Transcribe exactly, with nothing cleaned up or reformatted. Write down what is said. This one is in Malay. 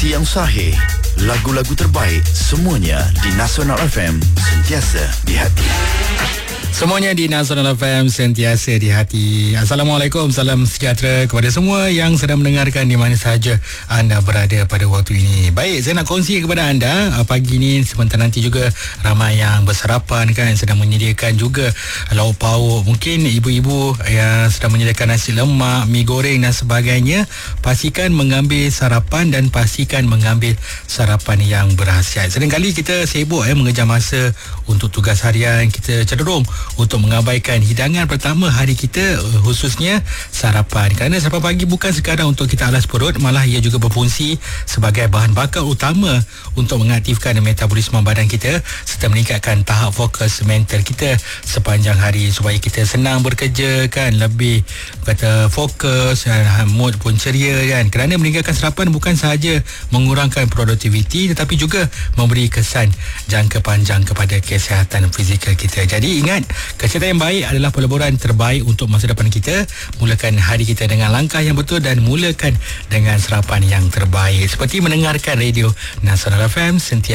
Informasi yang sahih, lagu-lagu terbaik, semuanya di Nasional F M, sentiasa di hati. Semuanya di Nasional F M, sentiasa di hati. Assalamualaikum, salam sejahtera kepada semua yang sedang mendengarkan di mana sahaja anda berada pada waktu ini. Baik, saya nak kongsi kepada anda pagi ini, sebentar nanti juga ramai yang bersarapan kan, sedang menyediakan juga lauk pauk. Mungkin ibu-ibu yang sedang menyediakan nasi lemak, mi goreng dan sebagainya. Pastikan mengambil sarapan dan pastikan mengambil sarapan yang berkhasiat. Seringkali kita sibuk eh, mengejar masa untuk tugas harian, kita cenderung untuk mengabaikan hidangan pertama hari kita, khususnya sarapan. Kerana sarapan pagi bukan sekadar untuk kita alas perut, malah ia juga berfungsi sebagai bahan bakar utama untuk mengaktifkan metabolisme badan kita serta meningkatkan tahap fokus mental kita sepanjang hari supaya kita senang bekerja kan, lebih kata fokus dan mood pun ceria kan. Kerana meninggalkan sarapan bukan sahaja mengurangkan produktiviti tetapi juga memberi kesan jangka panjang kepada kesihatan fizikal kita. Jadi ingat, kesihatan yang baik adalah peleburan terbaik untuk masa depan kita. Mulakan hari kita dengan langkah yang betul dan mulakan dengan sarapan yang terbaik. Seperti mendengarkan radio Nasional F M, sentiasa